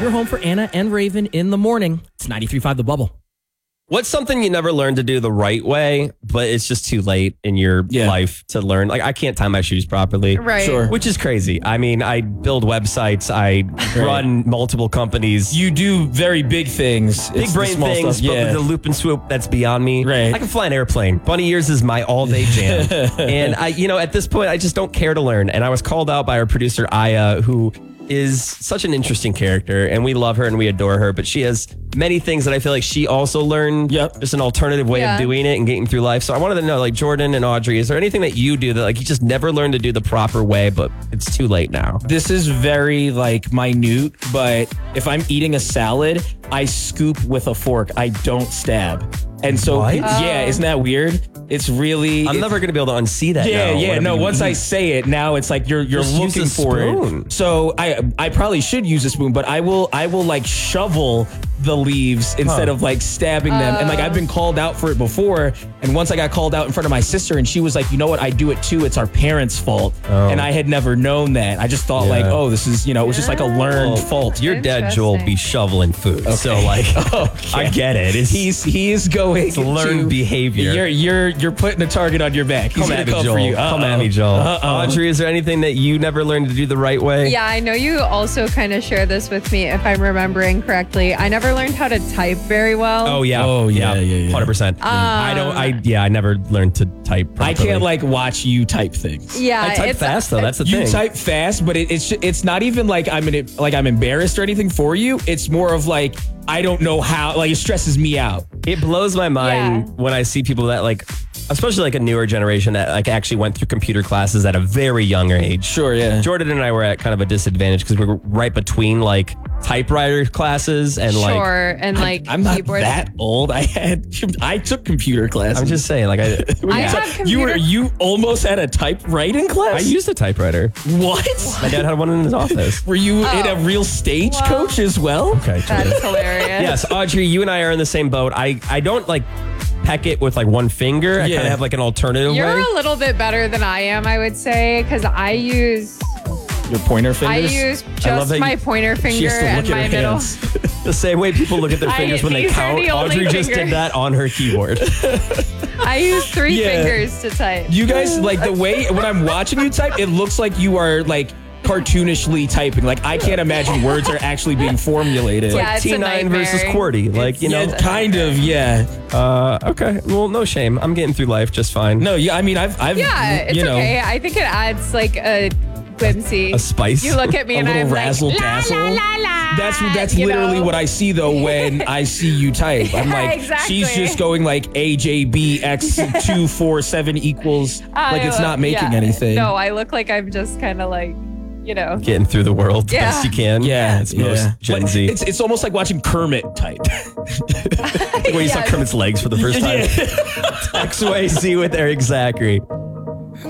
Your home for Anna and Raven in the morning. It's 93.5 The Bubble. What's something you never learned to do the right way, but it's just too late in your life to learn? Like, I can't tie my shoes properly. Right. Sure. Which is crazy. I mean, I build websites. I run multiple companies. You do very big things. Big It's the brain small things, stuff. but with the loop and swoop, that's beyond me. Right. I can fly an airplane. Bunny ears is my all-day jam. And at this point, I just don't care to learn. And I was called out by our producer, Aya, who is such an interesting character, and we love her and we adore her, but she has many things that I feel like she also learned. Just an alternative way of doing it and getting through life. So I wanted to know, like, Jordan and Audrey, is there anything that you do that, like, you just never learned to do the proper way, but it's too late now? This is very, like, minute, but if I'm eating a salad, I scoop with a fork. I don't stab. And so, isn't that weird? It's really... I'm never going to be able to unsee that now. No, once I say it, now it's like you're looking for it. So I probably should use a spoon, but I will like shovel the leaves instead of like stabbing them. And like I've been called out for it before. And once I got called out in front of my sister and she was like, you know what, I do it too. It's our parents' fault. And I had never known that. I just thought like, oh, this is, it was just like a learned fault. Your dad, Joel, be shoveling food. Okay. So like, I get it. He is going to learn behavior. You're putting a target on your back. He's gonna come for you. Come at me, Joel. Audrey, is there anything that you never learned to do the right way? Yeah, I know you also kind of share this with me, if I'm remembering correctly. I never learned how to type very well. Oh yeah. 100%. I never learned to type properly. I can't like watch you type things. Yeah, I type fast though. That's the thing. You type fast, but it's not even like I'm embarrassed or anything for you. It's more of like I don't know how. Like it stresses me out. It blows my mind when I see people that like, especially like a newer generation that like actually went through computer classes at a very younger age. Sure, yeah. Jordan and I were at kind of a disadvantage because we were right between like typewriter classes and I'm not that old. I took computer classes. I'm just saying, like you almost had a typewriting class? I used a typewriter. What? My dad had one in his office. Were you in a real stagecoach as well? Okay, that's hilarious. Yes, Audrey, you and I are in the same boat. I don't like peck it with like one finger. I kind of have like an alternative You're way. a little bit better than I am, I would say, because I use your pointer fingers. I use just my pointer finger and my middle. The same way people look at their fingers when they count. Audrey just did that on her keyboard. I use three fingers to type. You guys, like the way when I'm watching you type, it looks like you are like cartoonishly typing. Like I can't imagine words are actually being formulated. It's like T9 versus QWERTY. Like, kind of, okay. Well, no shame. I'm getting through life just fine. No, yeah, I mean, I've it's okay. I think it adds like a whimsy. A spice. You look at me and I'm razzle like, dazzle. la, la, la, la. That's literally what I see though when I see you type. I'm like, she's just going like AJBX247 equals like it's not making anything. No, I look like I'm just kind of like, getting through the world best you can. Yeah, it's most Gen Z. It's almost like watching Kermit type. When you saw Kermit's legs for the first time. X, Y, Z with Eric Zachary.